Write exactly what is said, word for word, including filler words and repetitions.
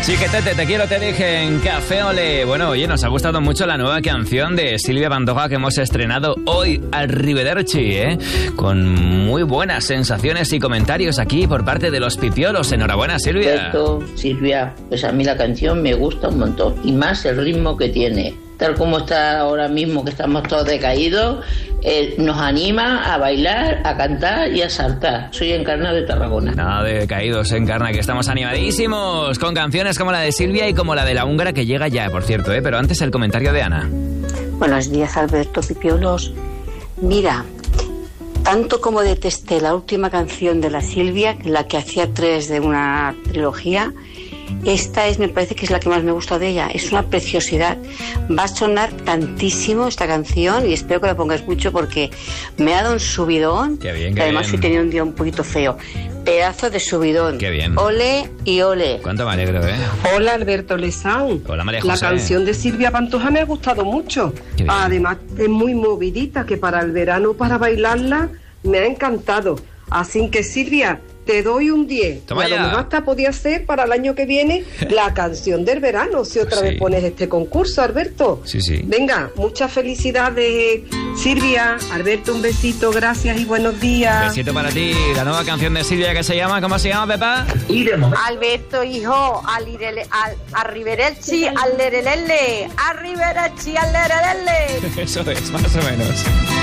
Chiquetete, te quiero, te dije en Café Olé. Bueno, oye, nos ha gustado mucho la nueva canción de Silvia Pantoja que hemos estrenado hoy, Arrivederci, ¿eh? Con muy buenas sensaciones y comentarios aquí por parte de los pipiolos. Enhorabuena, Silvia. Perfecto, Silvia. Pues a mí la canción me gusta un montón. Y más el ritmo que tiene. Tal como está ahora mismo, que estamos todos decaídos, eh, nos anima a bailar, a cantar y a saltar. Soy Encarna de Tarragona. Nada de caídos, Encarna, que estamos animadísimos con canciones como la de Silvia y como la de la húngara, que llega ya, por cierto, ¿eh? Pero antes el comentario de Ana. Buenos días, Alberto Pipiolos. Mira, tanto como detesté la última canción de la Silvia, la que hacía tres de una trilogía, esta es, me parece que es la que más me gusta de ella. Es una preciosidad. Va a sonar tantísimo esta canción y espero que la pongáis mucho porque me ha dado un subidón. Qué bien, qué además bien. hoy tenía un día un poquito feo. Pedazo de subidón. Qué bien. Ole y ole. Cuánto me alegro, ¿eh? Hola, Alberto Lezán. Hola, María La José. canción de Silvia Pantoja me ha gustado mucho. Qué bien. Además, es muy movidita, que para el verano, para bailarla, me ha encantado. Así que, Silvia, te doy un diez. Toma y a ya. lo mejor hasta podía ser para el año que viene la canción del verano, si otra Sí. vez pones este concurso, Alberto. Sí, sí. Venga, muchas felicidades, Silvia. Alberto, un besito, gracias y buenos días. Besito para ti. La nueva canción de Silvia que se llama, ¿cómo se llama, Pepa? Alberto, hijo, al irele, al arrivederci, al lerelele, arrivederci, al lerelele. Eso es, más o menos.